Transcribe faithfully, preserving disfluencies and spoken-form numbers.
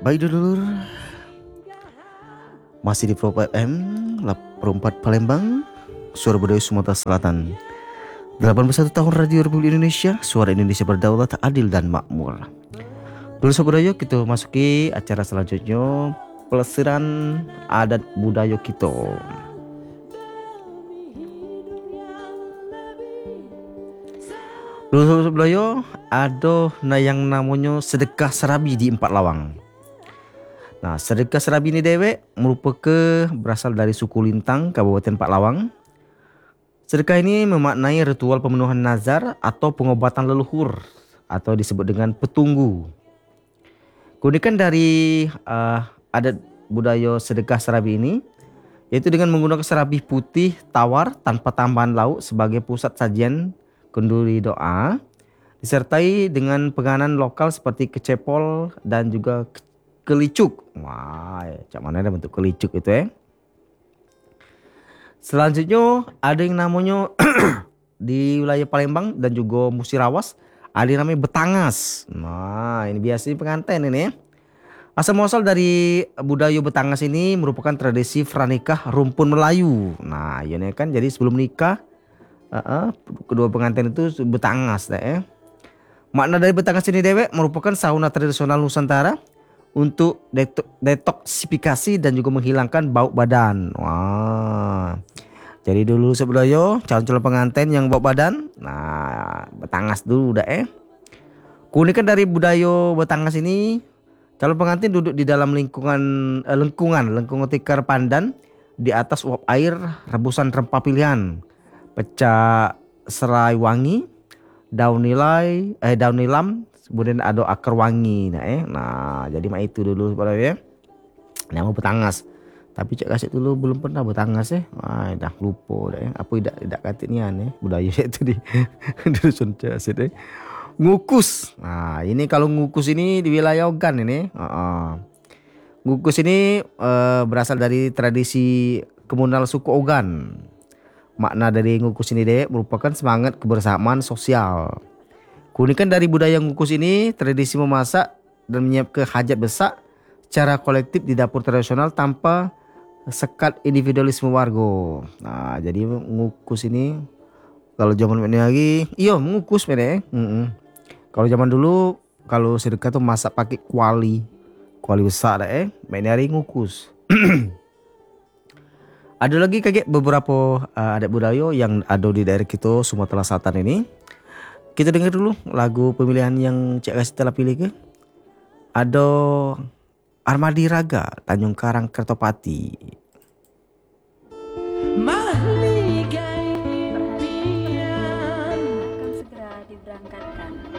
Baik dulur, masih di Pro F M delapan puluh empat Palembang, suara budaya Sumatera Selatan. delapan puluh satu tahun Radio Republik Indonesia, suara Indonesia berdaulat, adil dan makmur. Dulu sobat budaya, kita masuki acara selanjutnya, pelesiran adat budaya kita. Dulu sobat budaya, ada yang namanya sedekah serabi di Empat Lawang. Nah, sedekah serabi ini dewek merupakan berasal dari suku Lintang, Kabupaten Empat Lawang. Sedekah ini memaknai ritual pemenuhan nazar atau pengobatan leluhur atau disebut dengan petunggu. Keunikan dari uh, adat budaya sedekah serabi ini yaitu dengan menggunakan serabi putih tawar tanpa tambahan lauk sebagai pusat sajian kenduri doa, disertai dengan penganan lokal seperti kecepol dan juga kelicuk. Wah, cak mana ada bentuk kelicuk itu ya. Selanjutnya ada yang namanya di wilayah Palembang dan juga Musirawas ada yang namanya betangas. Nah, ini biasanya pengantin ini ya. Asal muasal dari budaya betangas ini merupakan tradisi pranikah rumpun Melayu. Nah, ini kan jadi sebelum nikah uh, uh, kedua pengantin itu betangas ya. Makna dari betangas ini dewek merupakan sauna tradisional Nusantara untuk detok, detoksifikasi dan juga menghilangkan bau badan. Wah. Jadi dulu sebelumnya calon-calon pengantin yang bau badan, nah betangas dulu dah eh. Keunikan dari budaya betangas ini, calon pengantin duduk di dalam lingkungan eh, lengkungan, lengkungan tikar pandan di atas uap air rebusan rempah pilihan, pecah serai wangi, daun nilai, eh daun nilam, kemudian ada akar wangi. Nah, eh. nah jadi mah itu dulu sebenarnya. Nama betangas. Tapi cak kasih dulu belum pernah betangas ya. Wah, dah lupa dah ya. Apa tidak tidak kata ni aneh budaya itu di dusun Casit eh. Ngukus. Nah, ini kalau ngukus ini di wilayah Ogan ini. Uh-uh. Ngukus ini uh, berasal dari tradisi komunal suku Ogan. Makna dari ngukus ini deh merupakan semangat kebersamaan sosial. Keunikan dari budaya ngukus ini, tradisi memasak dan menyiapkan hajat besar secara kolektif di dapur tradisional tanpa sekat individualisme warga. Nah, jadi ngukus ini kalau zaman ini lagi, iya ngukus mere. Mm-mm. Kalau zaman dulu, kalau sedekah tuh masak pakai kuali, kuali besar eh, main hari ngukus. Ada lagi kayak beberapa uh, adat budaya yang ada di daerah kita Sumatera Selatan ini. Kita dengar dulu lagu pemilihan yang Cik Kasih telah pilih ke. Ada Armadi Raga, Tanjung Karang, Kertopati. Mahli